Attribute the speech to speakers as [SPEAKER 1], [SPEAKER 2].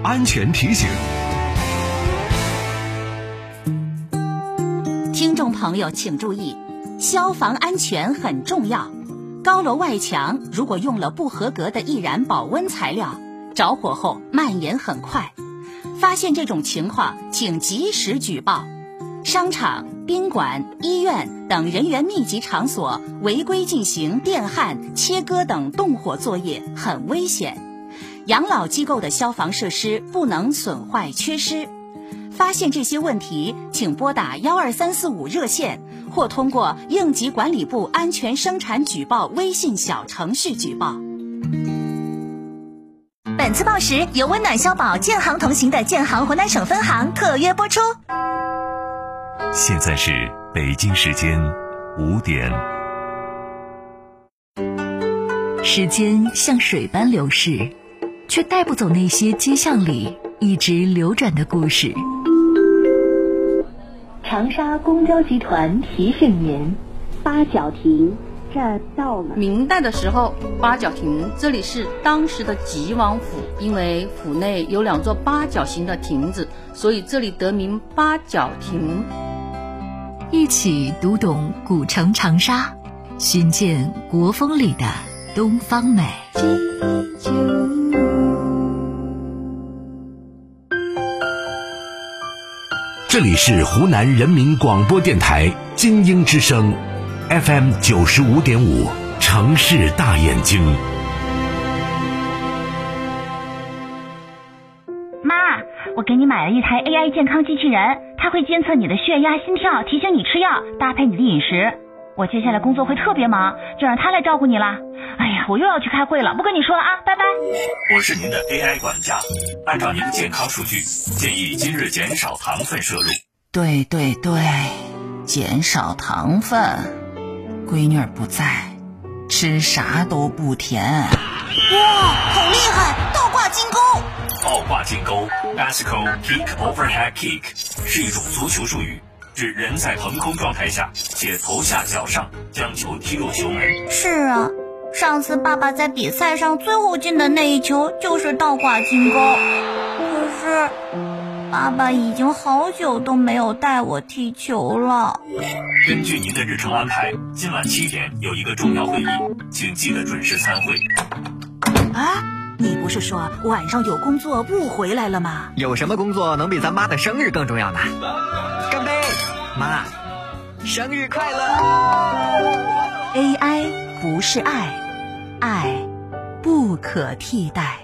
[SPEAKER 1] 安全提醒。
[SPEAKER 2] 听众朋友请注意，消防安全很重要。高楼外墙如果用了不合格的易燃保温材料，着火后蔓延很快。发现这种情况，请及时举报。商场、宾馆、医院等人员密集场所违规进行电焊、切割等动火作业很危险。养老机构的消防设施不能损坏缺失。发现这些问题，请拨打12345热线，或通过应急管理部安全生产举报微信小程序举报。
[SPEAKER 3] 本次报时由温暖消保建行同行的建行湖南省分行特约播出。
[SPEAKER 1] 现在是北京时间5点。
[SPEAKER 4] 时间像水般流逝，却带不走那些街巷里一直流转的故事。
[SPEAKER 5] 长沙公交集团提醒您，八角亭这到了。
[SPEAKER 6] 明代的时候，八角亭这里是当时的吉王府，因为府内有2座八角形的亭子，所以这里得名八角亭。
[SPEAKER 4] 一起读懂古城长沙，寻见国风里的东方美。
[SPEAKER 1] 这里是湖南人民广播电台金鹰之声 FM 95.5城市大眼睛。
[SPEAKER 7] 妈，我给你买了一台 AI 健康机器人，它会监测你的血压、心跳，提醒你吃药，搭配你的饮食。我接下来工作会特别忙，就让它来照顾你啦。哎呀，我又要去开会了，不跟你说了啊，拜拜。
[SPEAKER 8] 我是您的 AI 管家，按照您的健康数据，建议今日减少糖分摄入。
[SPEAKER 2] 对，减少糖分。闺女儿不在，吃啥都不甜。
[SPEAKER 3] 哇，好厉害！倒挂金钩。
[SPEAKER 8] 倒挂金钩 Bicycle Kick Overhead Kick 是一种足球术语，指人在腾空状态下且头下脚上将球踢入球门。
[SPEAKER 3] 是啊，上次爸爸在比赛上最后进的那一球就是倒挂金钩。可是爸爸已经好久都没有带我踢球了。
[SPEAKER 8] 根据您的日程安排，今晚7点有一个重要会议，请记得准时参会。
[SPEAKER 2] 啊，你不是说晚上有工作不回来了吗？
[SPEAKER 9] 有什么工作能比咱妈的生日更重要呢？干杯，妈，生日快乐。
[SPEAKER 2] AI 不是爱，爱不可替代。